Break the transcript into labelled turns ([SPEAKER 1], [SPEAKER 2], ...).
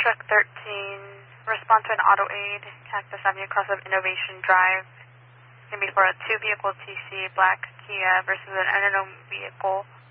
[SPEAKER 1] Truck 13, respond to an auto aid, Cactus Avenue, cross of Innovation Drive. It's going to be for a 2-vehicle TC, black Kia versus an unknown vehicle.